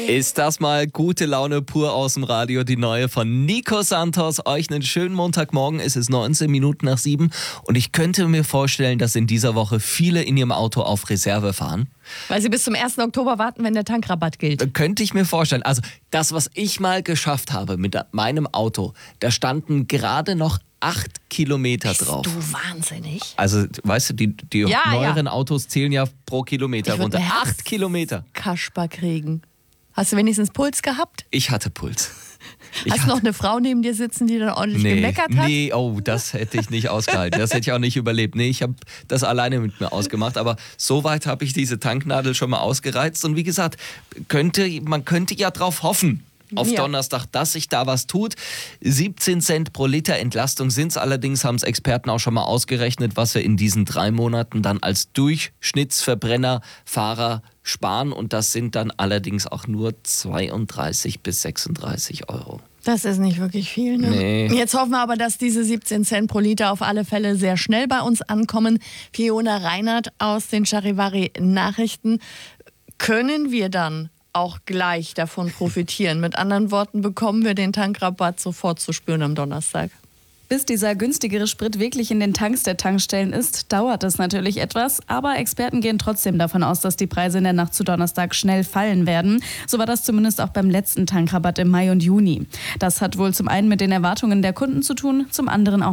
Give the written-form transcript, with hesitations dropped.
Ist das mal gute Laune pur aus dem Radio, die neue von Nico Santos. Euch einen schönen Montagmorgen, es ist 19 Minuten nach 7 und ich könnte mir vorstellen, dass in dieser Woche viele in ihrem Auto auf Reserve fahren. Weil sie bis zum 1. Oktober warten, wenn der Tankrabatt gilt. Könnte ich mir vorstellen. Also das, was ich mal geschafft habe mit meinem Auto, da standen gerade noch 8 Kilometer drauf. Bist du wahnsinnig? Also, weißt du, die neueren Autos zählen ja pro Kilometer runter. 8 Kilometer. Kasper kriegen. Hast du wenigstens Puls gehabt? Ich hatte Puls. Hast du noch eine Frau neben dir sitzen, die dann ordentlich gemeckert hat? Nee, oh, das hätte ich nicht ausgehalten. Das hätte ich auch nicht überlebt. Nee, ich habe das alleine mit mir ausgemacht. Aber so weit habe ich diese Tanknadel schon mal ausgereizt. Und wie gesagt, man könnte ja drauf hoffen. Auf Donnerstag, dass sich da was tut. 17 Cent pro Liter Entlastung sind es. Allerdings haben es Experten auch schon mal ausgerechnet, was wir in diesen 3 Monaten dann als Durchschnittsverbrennerfahrer sparen. Und das sind dann allerdings auch nur 32 bis 36 Euro. Das ist nicht wirklich viel, ne? Nee. Jetzt hoffen wir aber, dass diese 17 Cent pro Liter auf alle Fälle sehr schnell bei uns ankommen. Fiona Reinhardt aus den Charivari-Nachrichten. Können wir dann auch gleich davon profitieren? Mit anderen Worten, bekommen wir den Tankrabatt sofort zu spüren am Donnerstag? Bis dieser günstigere Sprit wirklich in den Tanks der Tankstellen ist, dauert es natürlich etwas. Aber Experten gehen trotzdem davon aus, dass die Preise in der Nacht zu Donnerstag schnell fallen werden. So war das zumindest auch beim letzten Tankrabatt im Mai und Juni. Das hat wohl zum einen mit den Erwartungen der Kunden zu tun, zum anderen auch